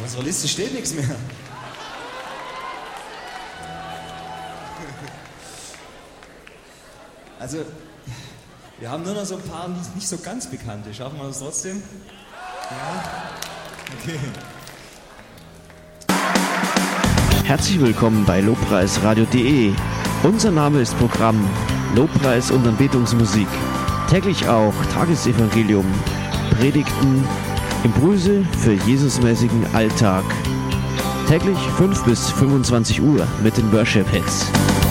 Auf unserer Liste steht nichts mehr. Also, wir haben nur noch so ein paar nicht so ganz bekannte. Schaffen wir das trotzdem? Ja? Okay. Herzlich willkommen bei lobpreisradio.de. Unser Name ist Programm Lobpreis und Anbetungsmusik. Täglich auch Tagesevangelium, Predigten, Impulse für Jesusmäßigen Alltag. Täglich 5 bis 25 Uhr mit den Worship Hits.